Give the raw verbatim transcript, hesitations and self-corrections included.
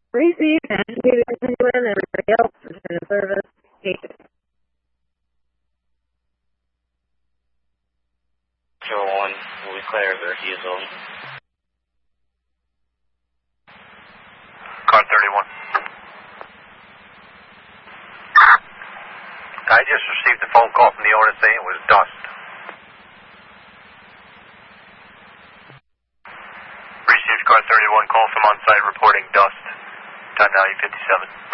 Receive and and everybody else return to service. Eight. Zero one, we clear the refuse zone. Car thirty-one. I just received a phone call from the owner saying it was dust. Received car thirty-one, call from on site reporting dust. Time value fifty-seven.